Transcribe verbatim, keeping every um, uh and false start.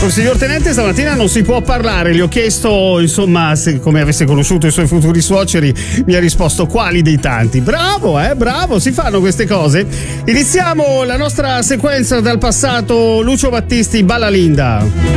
Con il signor Tenente stamattina non si può parlare, gli ho chiesto insomma se, come avesse conosciuto i suoi futuri suoceri, mi ha risposto quali dei tanti. Bravo, eh, bravo, si fanno queste cose. Iniziamo la nostra sequenza dal passato. Lucio Battisti, Balla Linda.